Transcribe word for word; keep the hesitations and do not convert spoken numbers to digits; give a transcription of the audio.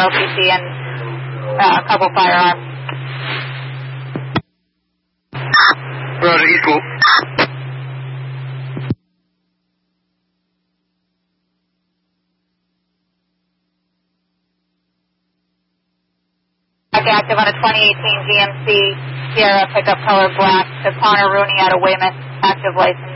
O P C and uh, a couple firearms. Roger, equal. Active on a twenty eighteen G M C Sierra pickup color black to Connor Rooney out of Weymouth, active license.